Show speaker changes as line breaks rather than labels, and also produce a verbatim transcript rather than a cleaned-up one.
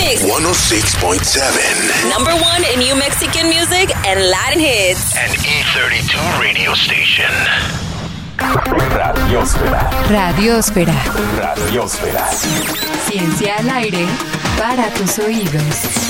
Mix.
one oh six point seven.
Number one in New Mexican music and Latin hits.
An E thirty-two radio station.
Radiósfera.
Radiósfera.
Radiósfera.
Ciencia al aire para tus oídos.